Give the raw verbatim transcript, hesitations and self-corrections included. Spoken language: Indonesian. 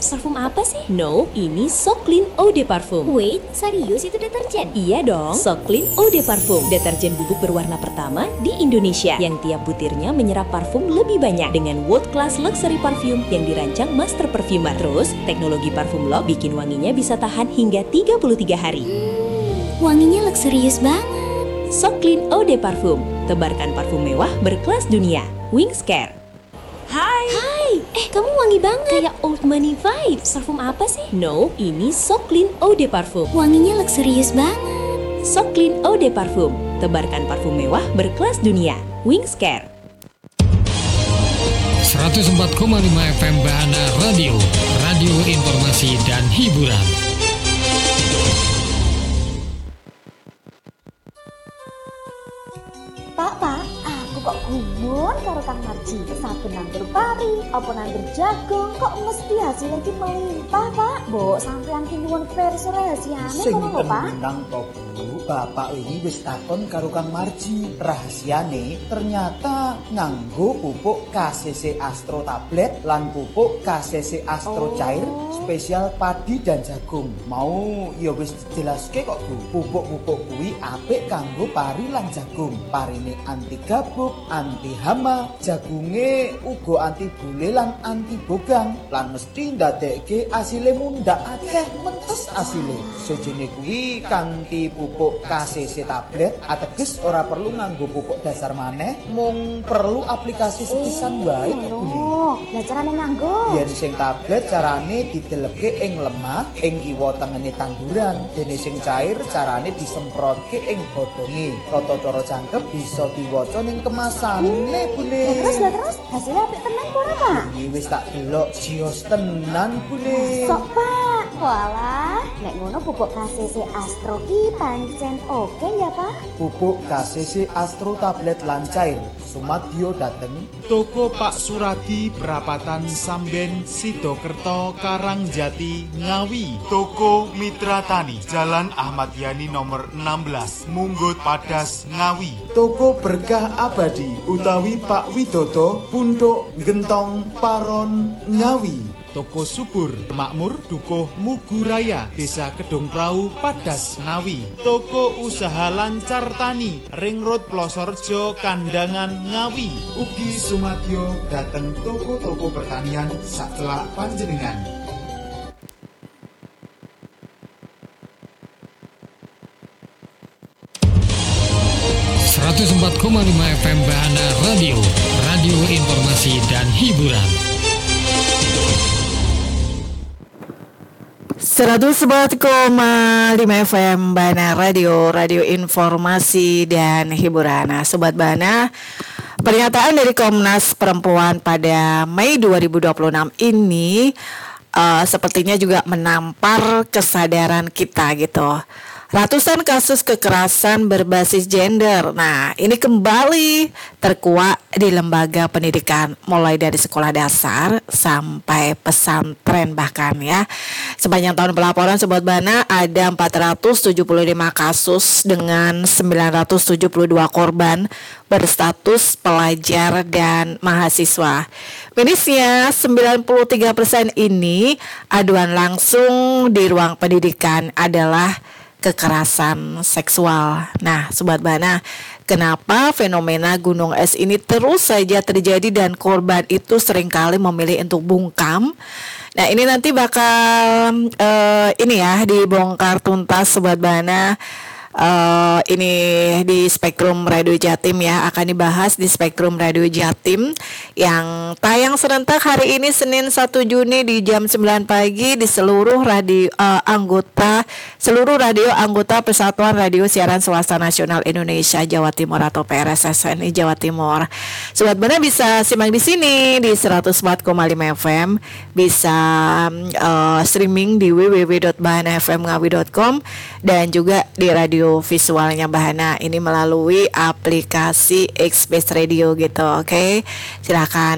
Parfum apa sih? No, ini So Clean Eau de Parfum. Wait, serius itu deterjen? Iya dong, So Clean Eau de Parfum, deterjen bubuk berwarna pertama di Indonesia yang tiap butirnya menyerap parfum lebih banyak dengan world class luxury parfum yang dirancang master perfumer. Terus, teknologi parfum lock bikin wanginya bisa tahan hingga tiga puluh tiga hari. Hmm, wanginya luxurious banget. So Clean Eau de Parfum, tebarkan parfum mewah berkelas dunia. Wings Care. Hai. Hai, eh kamu wangi banget. Kayak old money vibes. Parfum apa sih? No, ini So Clean Eau de Parfum. Wanginya luxurious banget. So Clean Eau de Parfum, tebarkan parfum mewah berkelas dunia. Wings Care. seratus empat koma lima F M Bahana Radio, radio informasi dan hiburan. Pak, Pak, aku kok gumun karo Kang Marji. Saben nandur pari, apa nandur jagung, kok mesti hasil iki melimpah, Pak? Mbok sampean ki nyuwun versi rahasiane Sing ngono lho, Pak. tenang to, Bu. Bapak ini wis takon karo Kang Marji. Rahasiane ternyata nganggo pupuk K C C Astro tablet lan pupuk K C C Astro Oh. cair spesial padi dan jagung. Mau ya wis dijelaske kok, Bu. Pupuk-pupuk kuwi apik kanggo pari lan jagung. Parine anti gabuk, anti hama, jagunge uga anti bule lan anti bogang. Lan mesti ndadekke asile mundhak akeh mentes asile. Sejene kuwi kanthi pupuk K C C tablet ateges ora perlu nganggo pupuk dasar maneh, mung perlu aplikasi sepisan wae kok, Bu. Oh, lah carane nganggo. Yen sing tablet carane dideleke ing lemah ing kiwa tengene tanduran, dene sing cair carane disemprotke ing godhonge. Tata cara jangkep bisa diwaca ning kemasane, Bune. Lah terus, lah terus, hasilnya apik tenan kok ora, Pak? Iki wis tak delok jios tenan, Bune. Sok, Pak. Walah, nek ngono pupuk K C C Astro ki pancen oke ya, Pak? Pupuk K C C Astro tablet lan cair sumadyo dateng Toko Pak Suradi Perapatan Samben Sidokerto Karangjati Ngawi. Toko Mitra Tani Jalan Ahmad Yani nomor enam belas Munggut Padas Ngawi. Toko Berkah Abadi utawi Pak Widodo Punduk Gentong Paron Ngawi. Toko Subur Makmur Dukuh Muguraya Desa Kedung Prau Padas Ngawi. Toko Usaha Lancar Tani Ring Road Plosorjo Kandangan Ngawi. Ugi sumadyo dateng toko-toko pertanian sacelak panjenengan. seratus empat koma lima F M Bahana Radio, radio informasi dan hiburan. seratus empat koma lima F M Bahana Radio, radio informasi dan hiburan. Nah, Sobat Bahana, pernyataan dari Komnas Perempuan pada Mei dua ribu dua puluh enam ini uh, sepertinya juga menampar kesadaran kita gitu. Ratusan kasus kekerasan berbasis gender. Nah, ini kembali terkuak di lembaga pendidikan mulai dari sekolah dasar sampai pesantren bahkan ya. Sepanjang tahun pelaporan Sobat Bahana ada empat ratus tujuh puluh lima kasus dengan sembilan ratus tujuh puluh dua korban berstatus pelajar dan mahasiswa. Minisnya sembilan puluh tiga persen ini aduan langsung di ruang pendidikan adalah kekerasan seksual. Nah, Sobat Bahana, kenapa fenomena gunung es ini terus saja terjadi dan korban itu seringkali memilih untuk bungkam? Nah, ini nanti bakal uh, ini ya dibongkar tuntas Sobat Bahana. Uh, ini di Spektrum Radio Jatim ya, akan dibahas di Spektrum Radio Jatim yang tayang serentak hari ini Senin satu Juni di jam sembilan pagi di seluruh radio uh, anggota seluruh radio anggota Persatuan Radio Siaran Swasta Nasional Indonesia Jawa Timur atau P R S S N I Jawa Timur. Sobat Bahana bisa simak di sini di seratus empat koma lima F M, bisa uh, streaming di w w w dot bahana f m ngawi dot com dan juga di radio visualnya Bahana ini melalui aplikasi X-Base Radio gitu. Oke, okay? Silakan